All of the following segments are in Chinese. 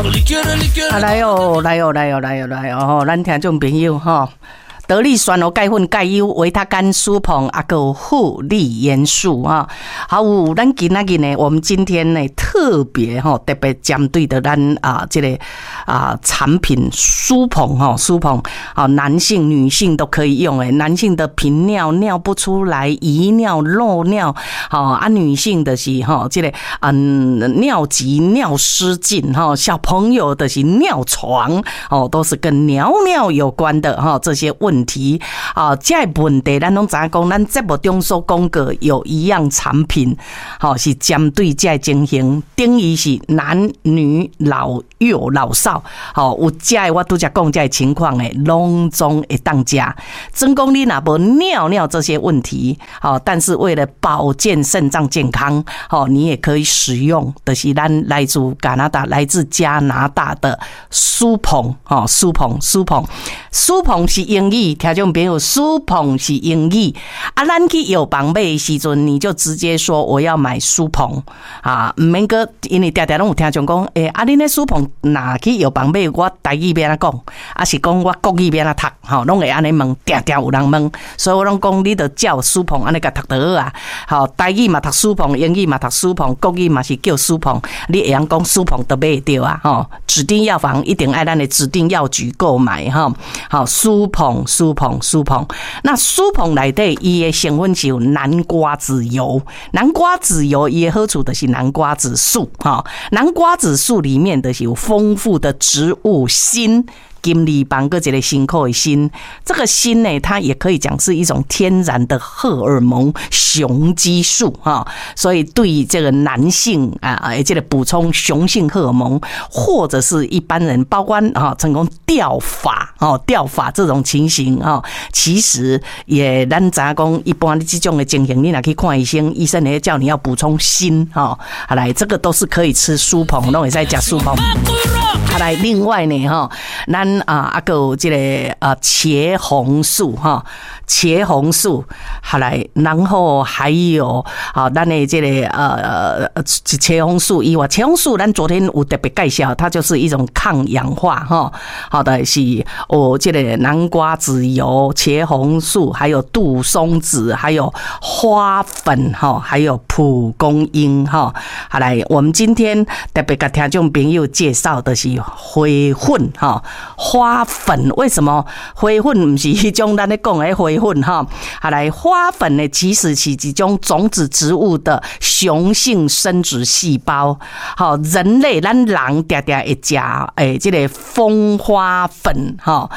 来哦，来哦，来哦，来哦，来哦！咱听众朋友哈，得力酸哦，钙粉、钙优、维他甘、舒膨，还有护理元素啊。好，咱今仔日呢，我们今天呢特别针对的咱这个产品舒膨舒膨男性、女性都可以用诶。男性的频尿尿不出来、遗尿、漏尿，女性的是这个尿急、尿失禁小朋友的是尿床都是跟尿尿有关的这些问题这个问题咱拢知影讲，咱节目中所讲过有一样产品是针对这个情形，等于是男女老幼老少有这个我拄则讲这个情况诶，拢总会当吃。真讲你若无尿尿这些问题但是为了保健肾脏健康你也可以使用，就是咱来自加拿大、来自加拿大的舒膨舒膨是英语，听众朋友，舒膨是英语咱去药房买的时阵，你就直接说我要买舒膨唔免个，因为常常拢有听众讲恁的舒膨哪去药房买，我台语要安怎讲，是讲我国语要安怎读拢会安尼问，常常有人问，所以我拢讲你就叫舒膨安尼甲读就好台语嘛读舒膨，英语嘛读舒膨，国语嘛是叫舒膨，你会晓讲舒膨就买到指定药房一定爱咱的指定药局购买舒膨。那舒膨内底伊的成分是有南瓜子油，南瓜子油伊的好处就是南瓜子素南瓜子素里面的是有丰富的植物锌。金利邦个一个辛苦的锌，这个锌呢，它也可以讲是一种天然的荷尔蒙雄激素所以对于这个男性这个补充雄性荷尔蒙，或者是一般人包括成功掉发这种情形其实也咱知影讲，一般的这种的情形，你若去看医生，医生也叫你要补充锌来，这个都是可以吃舒膨，拢会使吃舒膨。来，另外呢咱还有这个茄红素茄红素来，然后还有咱的这个茄红素以外，茄红素咱昨天有特别介绍，它就是一种抗氧化好的是这个南瓜籽油、茄红素，还有杜松子，还有花粉还有蒲公英来，我们今天特别给听众朋友介绍的是花粉花粉。为什么花粉不是迄种咱咧讲的花粉来，花粉呢其实是一种种子植物的雄性生殖细胞人类咱人常常会吃这个蜂花粉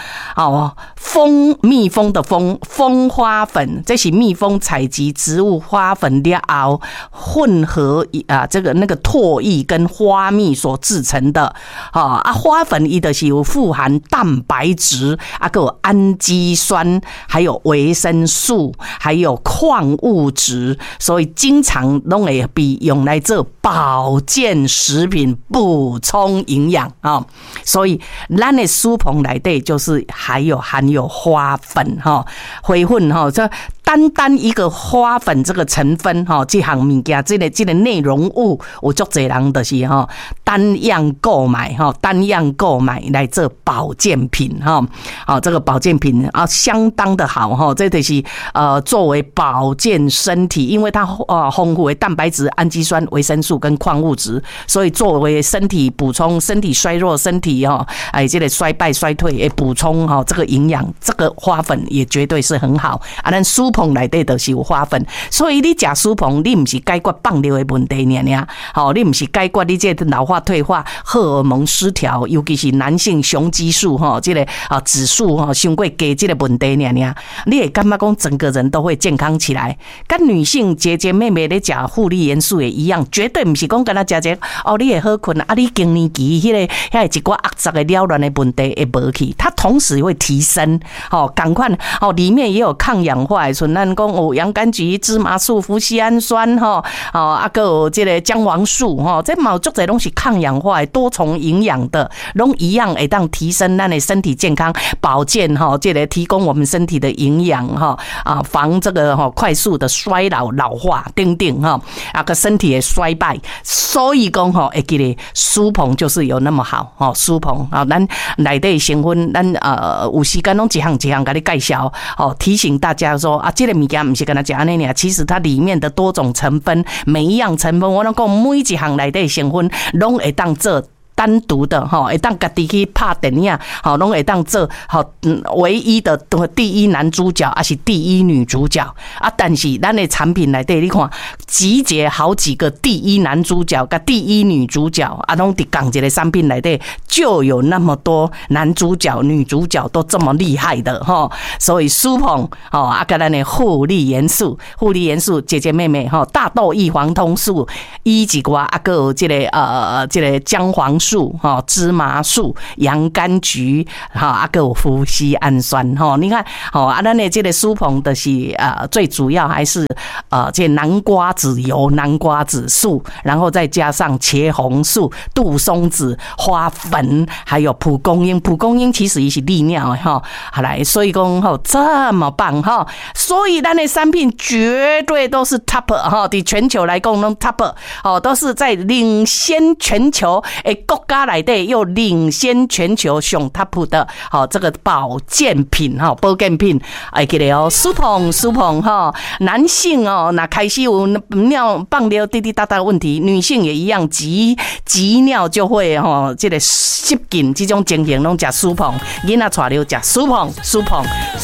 蜜蜂的蜂花粉，这是蜜蜂采集植物花粉了后混合这个那个唾液跟花蜜所制成的花粉伊就是有富含蛋白质还有氨基酸，还有维生素，还有矿物质，所以经常都会被用来做保健食品，补充营养所以咱的舒膨内底就是含有花粉花粉这单一个花粉这个成分这项物件，这个内容物有足侪人就是单样购买来做保健品这个保健品相当的好这就是作为保健身体，因为它丰富的蛋白质、氨基酸、维生素跟矿物质，所以作为身体补充身体衰弱、身体这个衰败衰退也补充这个营养，这个花粉也绝对是很好咱舒膨内底就是有花粉，所以你吃舒膨，你不是解决放尿的问题你不是解决你这老化退化、荷尔蒙失调，尤其是男性雄激素这个指数伤过低这个问题你会感觉讲整个人都会健康起来。跟女性姐姐妹妹咧吃护理元素也一样，绝对不是讲跟他吃你会好困你更年期迄个一寡恶杂的了乱的问题会无去，它同时会提升同款里面也有抗氧化的像咱讲有洋甘菊、芝麻素、脯酰氨酸吼，啊个有这个姜黄素吼，这嘛有足侪拢是抗氧化的多重营养的，拢一样会当提升咱的身体健康保健吼，这个提供我们身体的营养哈啊，防这个快速的衰老老化等等哈啊个身体的衰败，所以讲会记得舒膨就是有那么好舒膨啊，咱内底成分咱有时间拢一项一项给你介绍提醒大家说啊，这个物件不是跟他讲安尼尔，其实它里面的多种成分，每一样成分我拢讲每一项内底成分拢会当做单独的会当家己去拍电影拢会当做唯一的第一男主角还是第一女主角啊，但是咱的产品内底你看集结好几个第一男主角跟第一女主角啊，拢伫同一个产品内底就有那么多男主角女主角都这么厉害的所以舒膨啊跟咱的护理元素姐姐妹妹大豆异黄酮素以及啊个有这个姜黄素芝麻素、洋甘菊啊个有脯酰氨酸你看啊咱的这个舒膨的是最主要还是这南瓜籽油、南瓜籽素，然后再加上茄红素、杜松子、花粉，还有蒲公英。蒲公英其实也是利尿的好来，所以讲这么棒所以咱的产品绝对都是 top 在全球来讲都 top 都是在领先全球的国家内底又领先全球上 top 的这个保健品会记得舒膨男性那开始有尿放尿滴滴答答的问题，女性也一样，急尿就会这个失禁这种情形拢吃舒膨，囡仔带了吃舒膨。